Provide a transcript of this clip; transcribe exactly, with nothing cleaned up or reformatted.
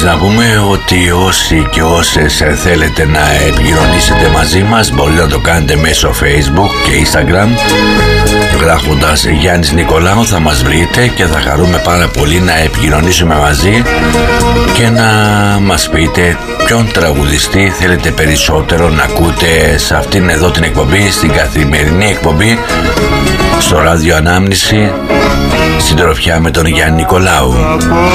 να πούμε ότι όσοι και όσες θέλετε να επικοινωνήσετε μαζί μας μπορείτε να το κάνετε μέσω Facebook και Instagram. Γράφοντας Γιάννης Νικολάου θα μας βρείτε και θα χαρούμε πάρα πολύ να επικοινωνήσουμε μαζί και να μας πείτε ποιον τραγουδιστή θέλετε περισσότερο να ακούτε σε αυτήν εδώ την εκπομπή, στην καθημερινή εκπομπή στο ράδιο Ανάμνηση, συντροφιά με τον Γιάννη Νικολάου.